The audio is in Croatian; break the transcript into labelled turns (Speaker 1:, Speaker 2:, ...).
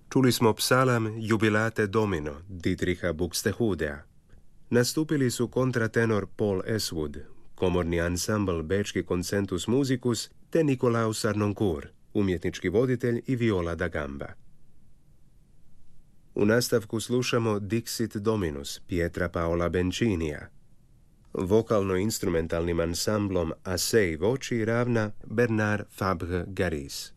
Speaker 1: Čuli smo psalam Jubilate Domino Dietricha Buxtehudea. Nastupili su kontratenor Paul Eastwood, komorni ansambl Bečki Concentus Musicus te Nikolaus Arnoncourt, umjetnički voditelj i Viola da Gamba. U nastavku slušamo Dixit Dominus Pietra Paola Bencinija. Vokalno-instrumentalnim ansamblom Assai Voci ravna Bernard Fabre-Garis.